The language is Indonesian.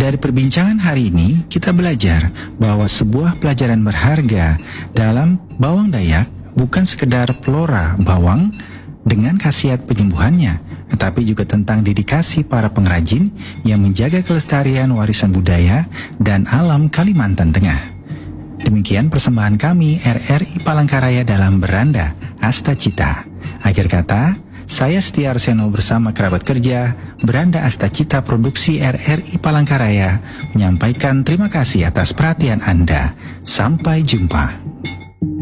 Dari perbincangan hari ini, kita belajar bahwa sebuah pelajaran berharga dalam bawang Dayak bukan sekedar flora bawang dengan khasiat penyembuhannya, tetapi juga tentang dedikasi para pengrajin yang menjaga kelestarian warisan budaya dan alam Kalimantan Tengah. Demikian persembahan kami RRI Palangkaraya dalam Beranda Asta Cita. Akhir kata, saya Setia Arseno bersama kerabat kerja Beranda Asta Cita Produksi RRI Palangkaraya menyampaikan terima kasih atas perhatian Anda. Sampai jumpa.